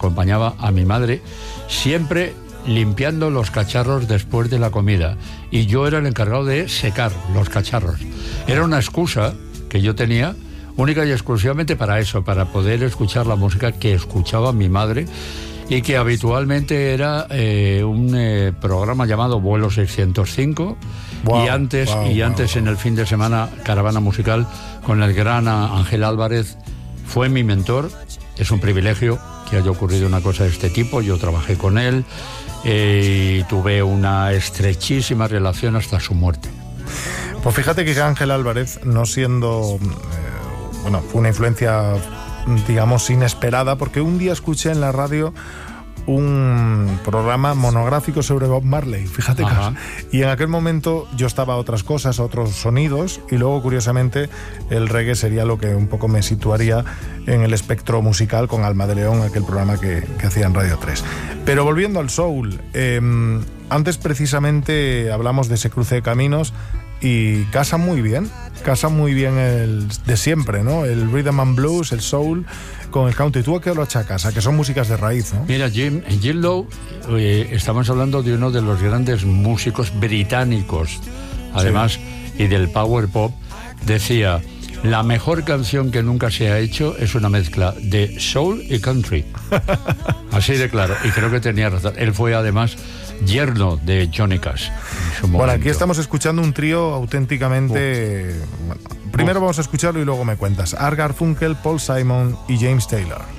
acompañaba a mi madre, siempre limpiando los cacharros después de la comida, y yo era el encargado de secar los cacharros. Era una excusa que yo tenía única y exclusivamente para eso, para poder escuchar la música que escuchaba mi madre, y que habitualmente era un programa llamado Vuelo 605. Wow, y antes en el fin de semana, Caravana Musical con el gran Ángel Álvarez. Fue mi mentor. Es un privilegio que haya ocurrido una cosa de este tipo. Yo trabajé con él y tuve una estrechísima relación hasta su muerte. Pues fíjate que Ángel Álvarez, no siendo... fue una influencia, digamos, inesperada, porque un día escuché en la radio un programa monográfico sobre Bob Marley, fíjate. Y en aquel momento yo estaba a otras cosas, a otros sonidos, y luego, curiosamente, el reggae sería lo que un poco me situaría en el espectro musical con Alma de León, aquel programa que hacía en Radio 3. Pero volviendo al soul, antes precisamente hablamos de ese cruce de caminos, y casa muy bien el de siempre, ¿no? El rhythm and blues, el soul con el country. ¿Tú a qué lo achacas? A que son músicas de raíz, ¿no? Mira, Jim Lowe, estamos hablando de uno de los grandes músicos británicos, además, sí, y del power pop. Decía: la mejor canción que nunca se ha hecho es una mezcla de soul y country. Así de claro, y creo que tenía razón. Él fue además yerno de Johnny Cash. Bueno, aquí estamos escuchando un trío auténticamente... primero vamos a escucharlo y luego me cuentas. Art Garfunkel, Paul Simon y James Taylor.